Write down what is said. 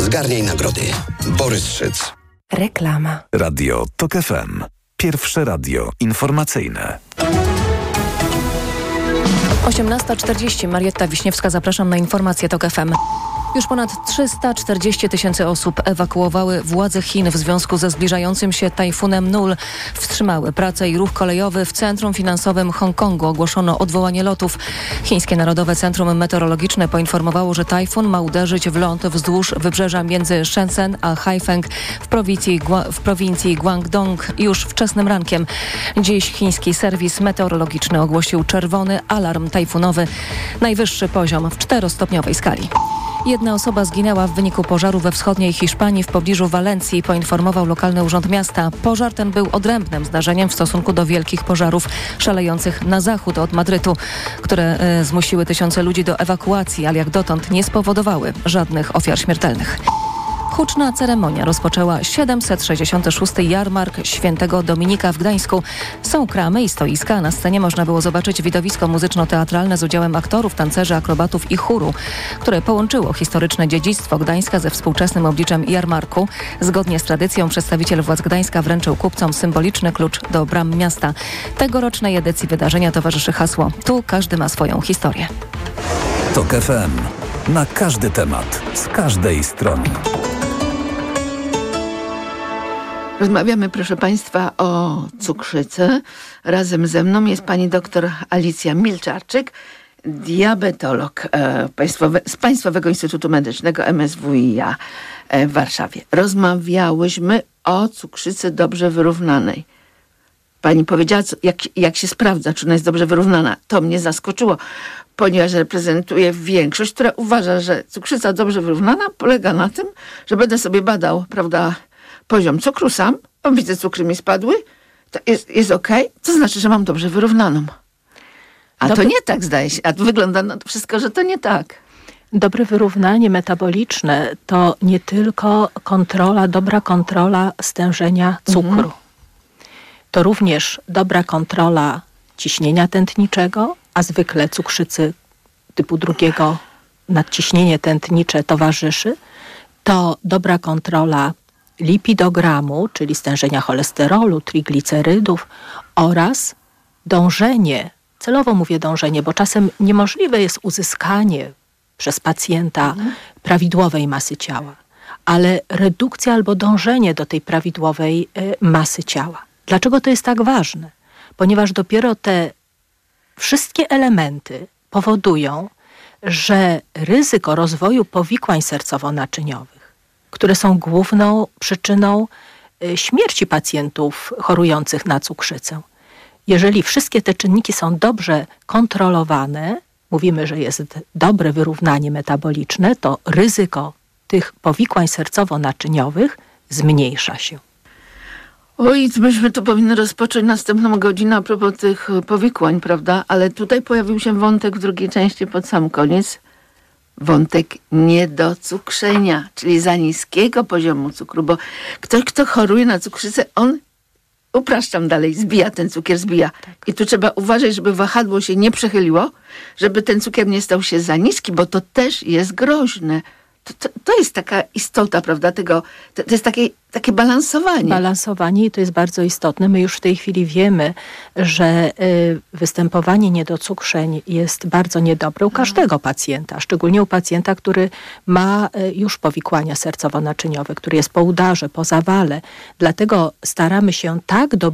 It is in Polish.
Zgarniaj nagrody. Borys Szyc. Reklama. Radio TOK FM. Pierwsze radio informacyjne. 18:40. Marietta Wiśniewska, zapraszam na informacje TOK FM. Już ponad 340 000 osób ewakuowały władze Chin w związku ze zbliżającym się tajfunem Nul. Wstrzymały pracę i ruch kolejowy w centrum finansowym Hongkongu. Ogłoszono odwołanie lotów. Chińskie Narodowe Centrum Meteorologiczne poinformowało, że tajfun ma uderzyć w ląd wzdłuż wybrzeża między Shenzhen a Haifeng w prowincji Guangdong już wczesnym rankiem. Dziś chiński serwis meteorologiczny ogłosił czerwony alarm tajfunowy, najwyższy poziom w 4-stopniowej skali. Jedna osoba zginęła w wyniku pożaru we wschodniej Hiszpanii w pobliżu Walencji, poinformował lokalny urząd miasta. Pożar ten był odrębnym zdarzeniem w stosunku do wielkich pożarów szalejących na zachód od Madrytu, które zmusiły tysiące ludzi do ewakuacji, ale jak dotąd nie spowodowały żadnych ofiar śmiertelnych. Huczna ceremonia rozpoczęła 766. jarmark Świętego Dominika w Gdańsku. Są kramy i stoiska. Na scenie można było zobaczyć widowisko muzyczno-teatralne z udziałem aktorów, tancerzy, akrobatów i chóru, które połączyło historyczne dziedzictwo Gdańska ze współczesnym obliczem jarmarku. Zgodnie z tradycją przedstawiciel władz Gdańska wręczył kupcom symboliczny klucz do bram miasta. Tegorocznej edycji wydarzenia towarzyszy hasło: tu każdy ma swoją historię. TOK FM. Na każdy temat, z każdej strony. Rozmawiamy, proszę Państwa, o cukrzycy. Razem ze mną jest pani doktor Alicja Milczarczyk, diabetolog z Państwowego Instytutu Medycznego MSWiA w Warszawie. Rozmawiałyśmy o cukrzycy dobrze wyrównanej. Pani powiedziała, jak się sprawdza, czy ona jest dobrze wyrównana. To mnie zaskoczyło, ponieważ reprezentuję większość, która uważa, że cukrzyca dobrze wyrównana polega na tym, że będę sobie badał, prawda, poziom cukru sam, widzę, cukry mi spadły, to jest okej, to znaczy, że mam dobrze wyrównaną. A to nie tak, zdaje się. A wygląda na to wszystko, że to nie tak. Dobre wyrównanie metaboliczne to nie tylko dobra kontrola stężenia cukru. To również dobra kontrola ciśnienia tętniczego, a zwykle cukrzycy typu 2 nadciśnienie tętnicze towarzyszy. To dobra kontrola lipidogramu, czyli stężenia cholesterolu, triglicerydów oraz dążenie, celowo mówię dążenie, bo czasem niemożliwe jest uzyskanie przez pacjenta prawidłowej masy ciała, ale redukcja albo dążenie do tej prawidłowej masy ciała. Dlaczego to jest tak ważne? Ponieważ dopiero te wszystkie elementy powodują, że ryzyko rozwoju powikłań sercowo-naczyniowych, które są główną przyczyną śmierci pacjentów chorujących na cukrzycę. Jeżeli wszystkie te czynniki są dobrze kontrolowane, mówimy, że jest dobre wyrównanie metaboliczne, to ryzyko tych powikłań sercowo-naczyniowych zmniejsza się. Oj, myśmy tu powinny rozpocząć następną godzinę a propos tych powikłań, prawda? Ale tutaj pojawił się wątek w drugiej części pod sam koniec. Wątek niedocukrzenia, czyli za niskiego poziomu cukru, bo ktoś, kto choruje na cukrzycę, on, upraszczam dalej, zbija ten cukier, zbija. Tak. I tu trzeba uważać, żeby wahadło się nie przechyliło, żeby ten cukier nie stał się za niski, bo to też jest groźne. To jest taka istota, prawda, tego, to jest takie balansowanie. Balansowanie i to jest bardzo istotne. My już w tej chwili wiemy, że występowanie niedocukrzeń jest bardzo niedobre u każdego pacjenta, szczególnie u pacjenta, który ma już powikłania sercowo-naczyniowe, który jest po udarze, po zawale. Dlatego staramy się tak